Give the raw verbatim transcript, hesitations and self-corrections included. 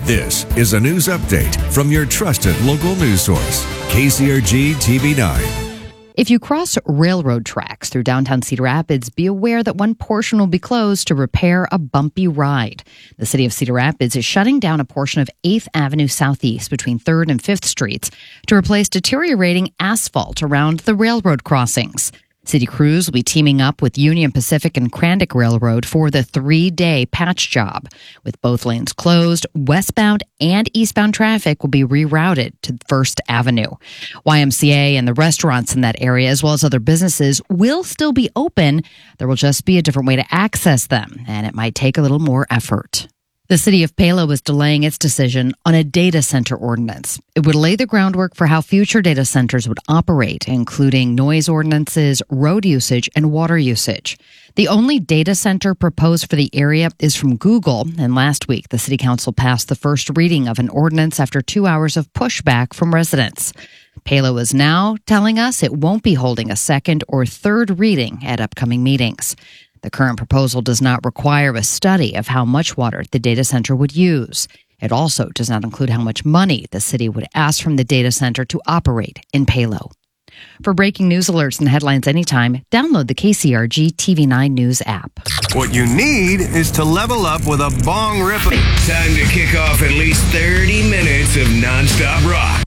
This is a news update from your trusted local news source, K C R G T V nine. If you cross railroad tracks through downtown Cedar Rapids, be aware that one portion will be closed to repair a bumpy ride. The city of Cedar Rapids is shutting down a portion of eighth Avenue Southeast between third and fifth Streets to replace deteriorating asphalt around the railroad crossings. City crews will be teaming up with Union Pacific and Crandic Railroad for the three-day patch job. With both lanes closed, westbound and eastbound traffic will be rerouted to First Avenue. Y M C A and the restaurants in that area, as well as other businesses, will still be open. There will just be a different way to access them, and it might take a little more effort. The city of Palo is delaying its decision on a data center ordinance. It would lay the groundwork for how future data centers would operate, including noise ordinances, road usage, and water usage. The only data center proposed for the area is from Google, and last week the city council passed the first reading of an ordinance after two hours of pushback from residents. Palo is now telling us it won't be holding a second or third reading at upcoming meetings. The current proposal does not require a study of how much water the data center would use. It also does not include how much money the city would ask from the data center to operate in Palo. For breaking news alerts and headlines anytime, download the K C R G T V nine News app. What you need is to level up with a bong rip. Time to kick off at least thirty minutes of nonstop rock.